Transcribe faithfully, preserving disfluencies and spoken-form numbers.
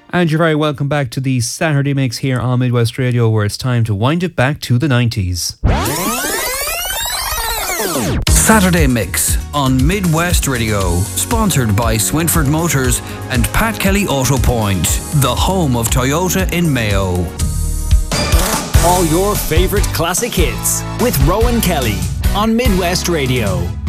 And you're very welcome back to the Saturday Mix here on Midwest Radio, where it's time to wind it back to the nineties. Saturday Mix on Midwest Radio, sponsored by Swinford Motors and Pat Kelly Auto Point, the home of Toyota in Mayo. All your favourite classic hits with Rowan Kelly on Midwest Radio.